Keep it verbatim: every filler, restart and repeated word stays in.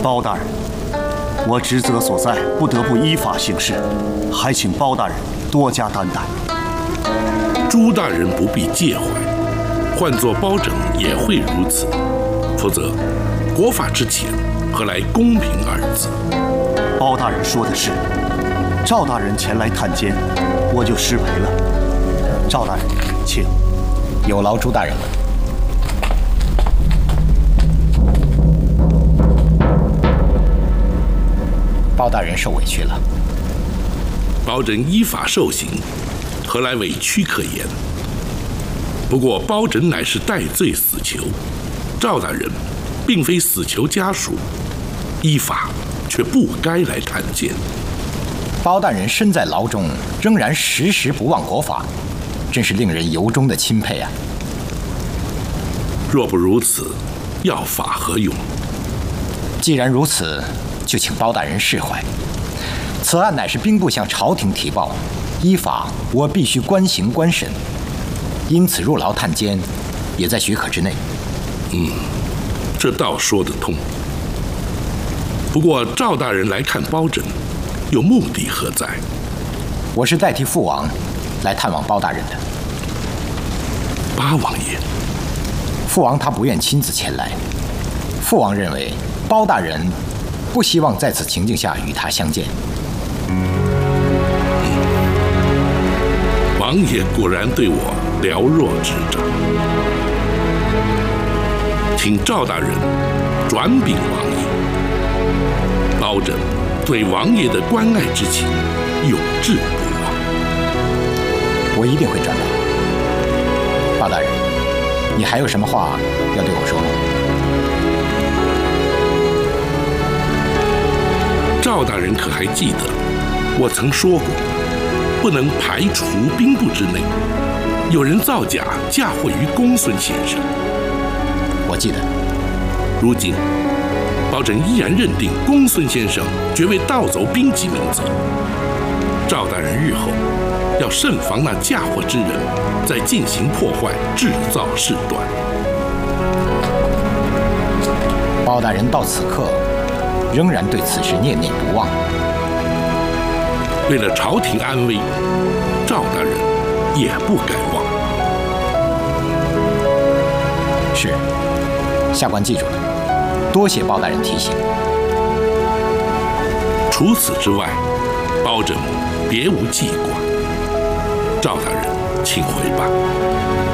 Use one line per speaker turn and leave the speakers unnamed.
包大人，我职责所在，不得不依法行事，还请包大人多加担待。
朱大人不必介怀，换做包拯也会如此，否则国法之前何来公平二字？
包大人说的是，赵大人前来探监，我就失陪了。赵大人，请。
有劳朱大人了。包大人受委屈了。
包拯依法受刑，何来委屈可言？不过包拯乃是戴罪死囚，赵大人并非死囚家属，依法却不该来探监。
包大人身在牢中，仍然时时不忘国法，真是令人由衷的钦佩啊！
若不如此，要法何用？
既然如此，就请包大人释怀。此案乃是兵部向朝廷提报，依法我必须观刑观审，因此入牢探监，也在许可之内。
嗯，这倒说得通。不过赵大人来看包拯，有目的何在？
我是代替父王来探望包大人的。
八王爷，
父王他不愿亲自前来。父王认为包大人不希望在此情境下与他相见。
王爷果然对我了若指掌，请赵大人转禀王爷，包拯对王爷的关爱之情永志不忘。
我一定会转达。包大人，你还有什么话要对我说吗？
赵大人可还记得，我曾说过，不能排除兵部之内有人造假嫁祸于公孙先生。
我记得。
如今包拯依然认定公孙先生绝为盗走兵籍明责，赵大人日后要慎防那嫁祸之人再进行破坏，制造事端。
包大人到此刻仍然对此事念念不忘。
为了朝廷安危，赵大人也不该忘。
是，下官记住了，多谢包大人提醒。
除此之外，包拯别无记挂。赵大人，请回吧。